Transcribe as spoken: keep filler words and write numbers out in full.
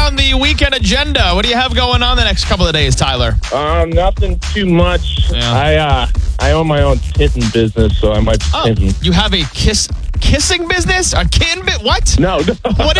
on the weekend agenda? What do you have going on the next couple of days, Tyler? Um, nothing too much. Yeah. I uh, I own my own kitten business, so I might be Oh, kitten. you have a kiss kissing business? A kitten bit? What? No, no. What